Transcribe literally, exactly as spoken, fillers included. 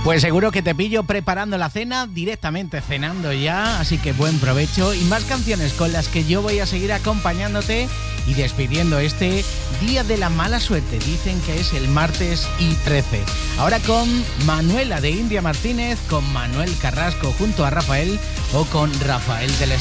Pues seguro que te pillo preparando la cena, directamente cenando ya, así que buen provecho y más canciones con las que yo voy a seguir acompañándote y despidiendo este Día de la Mala Suerte. Dicen que es el martes y trece. Ahora con Manuela de India Martínez, con Manuel Carrasco junto a Rafael o con Rafael del